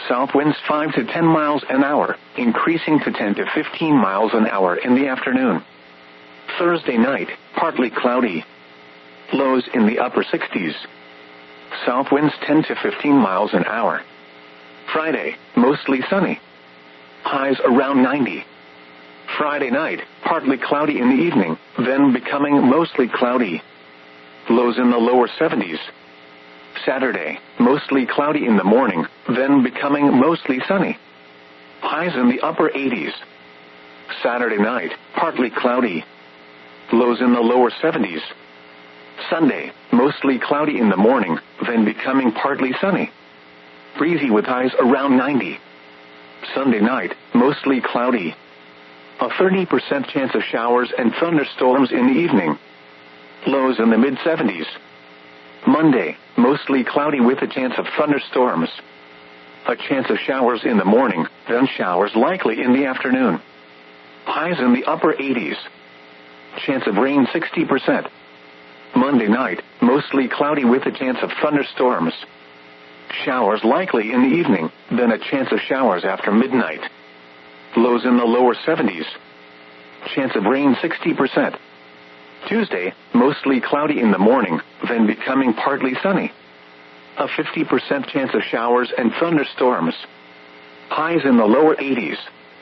South winds 5 to 10 miles an hour, increasing to 10 to 15 miles an hour in the afternoon. Thursday night, partly cloudy. Lows in the upper 60s. South winds 10 to 15 miles an hour. Friday, mostly sunny. Highs around 90. Friday night, partly cloudy in the evening, then becoming mostly cloudy. Lows in the lower 70s. Saturday, mostly cloudy in the morning, then becoming mostly sunny. Highs in the upper 80s. Saturday night, partly cloudy. Lows in the lower 70s. Sunday, mostly cloudy in the morning, then becoming partly sunny. Breezy with highs around 90. Sunday night, mostly cloudy. A 30% chance of showers and thunderstorms in the evening. Lows in the mid-70s. Monday, mostly cloudy with a chance of thunderstorms. A chance of showers in the morning, then showers likely in the afternoon. Highs in the upper 80s. Chance of rain 60%. Monday night, mostly cloudy with a chance of thunderstorms. Showers likely in the evening, then a chance of showers after midnight. Lows in the lower 70s. Chance of rain 60%. Tuesday, mostly cloudy in the morning, then becoming partly sunny. A 50% chance of showers and thunderstorms. Highs in the lower 80s.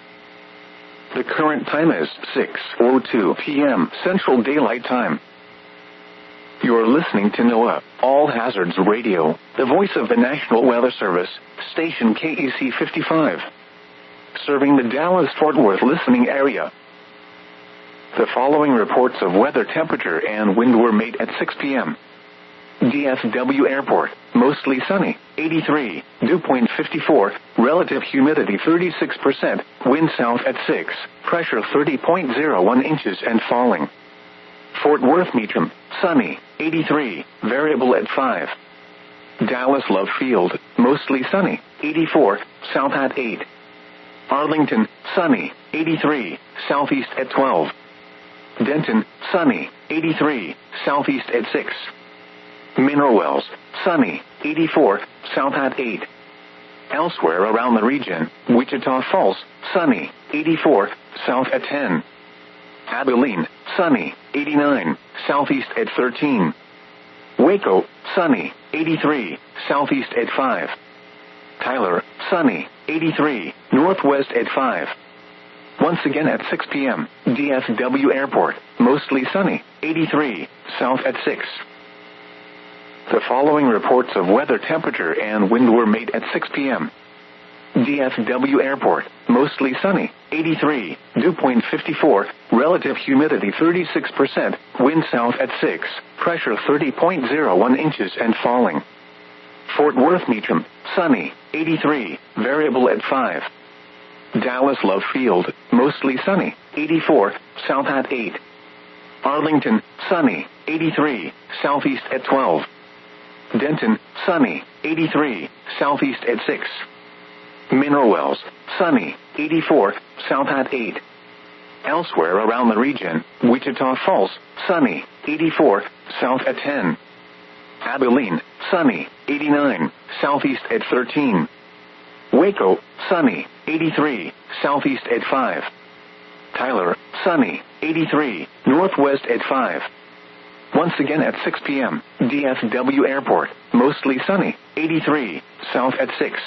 The current time is 6:02 p.m. Central Daylight Time. You're listening to NOAA All Hazards Radio, the voice of the National Weather Service, station KEC 55. Serving the Dallas-Fort Worth listening area. The following reports of weather, temperature, and wind were made at 6 p.m. DFW Airport, mostly sunny, 83, dew point 54, relative humidity 36%, wind south at 6, pressure 30.01 inches and falling. Fort Worth Meacham, sunny, 83, variable at 5. Dallas Love Field, mostly sunny, 84, south at 8. Arlington, sunny, 83, southeast at 12. Denton, sunny, 83, southeast at 6. Mineral Wells, sunny, 84, south at 8. Elsewhere around the region, Wichita Falls, sunny, 84, south at 10. Abilene, sunny, 89, southeast at 13. Waco, sunny, 83, southeast at 5. Tyler, sunny, 83, northwest at 5. Once again at 6 p.m., DFW Airport, mostly sunny, 83, south at 6. The following reports of weather, temperature, and wind were made at 6 p.m. DFW Airport, mostly sunny, 83, dew point 54, relative humidity 36%, wind south at 6, pressure 30.01 inches and falling. Fort Worth Meacham, sunny, 83, variable at 5. Dallas Love Field, mostly sunny, 84, south at 8. Arlington, sunny, 83, southeast at 12. Denton, sunny, 83, southeast at 6. Mineral Wells, sunny, 84, south at 8. Elsewhere around the region, Wichita Falls, sunny, 84, south at 10. Abilene, sunny, 89, southeast at 13. Waco, sunny, 83, southeast at 5. Tyler, sunny, 83, northwest at 5. Once again at 6 p.m., DFW Airport, mostly sunny, 83, south at 6.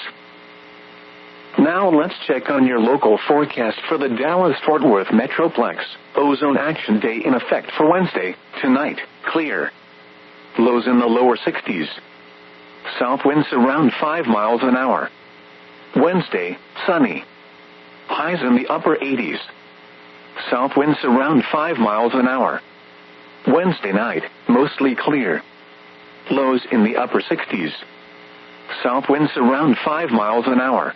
Now let's check on your local forecast for the Dallas-Fort Worth Metroplex. Ozone Action Day in effect for Wednesday, tonight, clear. Lows in the lower 60s. South winds around 5 miles an hour. Wednesday, sunny. Highs in the upper 80s. South winds around 5 miles an hour. Wednesday night, mostly clear. Lows in the upper 60s. South winds around 5 miles an hour.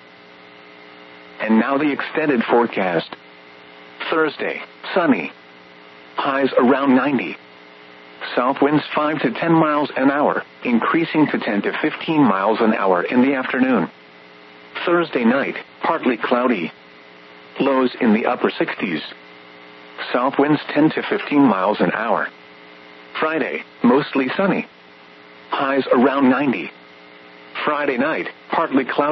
And now the extended forecast. Thursday, sunny. Highs around 90. South winds 5 to 10 miles an hour, increasing to 10 to 15 miles an hour in the afternoon. Thursday night, partly cloudy. Lows in the upper 60s. South winds 10 to 15 miles an hour. Friday, mostly sunny. Highs around 90. Friday night, partly cloudy.